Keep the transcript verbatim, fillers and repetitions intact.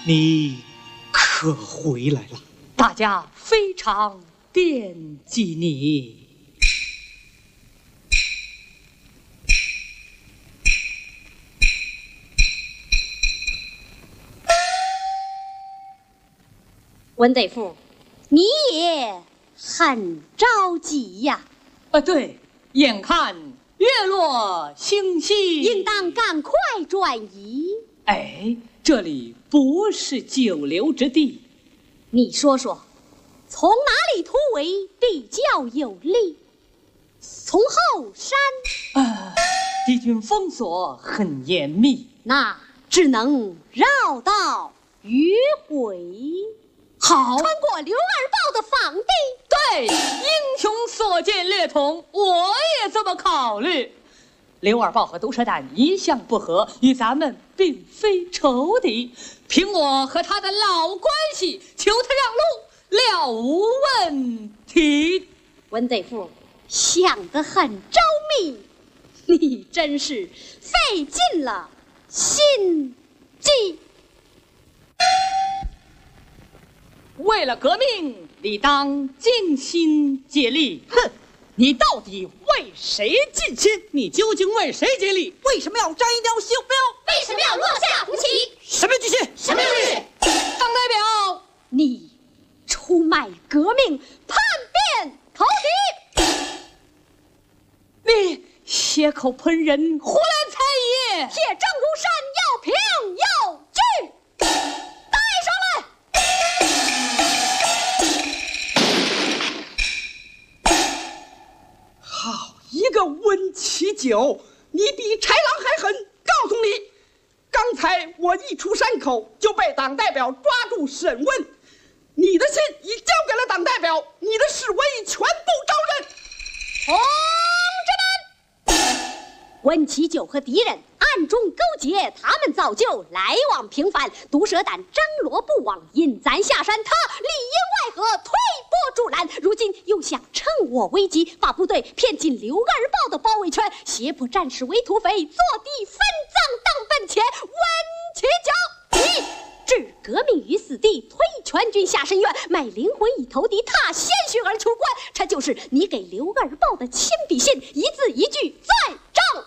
你可回来了？ 大家非常惦记你。 温大夫，你也很着急呀。 啊，对，眼看月落星稀， 应当赶快转移。 哎，这里不是久留之地。 你说说，从哪里突围比较有利？从后山。 啊，敌军封锁很严密， 那只能绕道迂回。 好， 穿过刘二豹的防地。 对，英雄所见略同，我也这么考虑。刘二豹和毒蛇胆一向不和，与咱们并非仇敌。凭我和他的老关系，求他让路了无问题。 温大夫想得很周密，你真是费尽了心机。 为了革命，理当尽心竭力。 哼，你到底为谁尽心？你究竟为谁竭力？为什么要摘掉袖标？ 为什么要落下红旗？ 什么军心？ 什么用意？ 党代表， 你出卖革命，叛变投敌！ 你血口喷人，胡乱猜疑， 铁证如山，要凭有据。带上来！ 好一个温其九，你比豺狼还狠！告诉你，刚才我一出山口就被党代表抓住审问，你的信已交给了党代表，你的示威全部招认。 同志们，温其九和敌人暗中勾结，他们早就来往频繁，毒蛇胆张罗不往，引咱下山，他里应外合，推波助澜，如今又想趁我危急，把部队骗进刘二豹的包围圈，胁迫战士为土匪，坐地分赃当本钱。温其九，你置革命于死地，推全军下深渊，卖灵魂以投敌，踏鲜血而出关，这就是你给刘二豹的亲笔信，一字一句在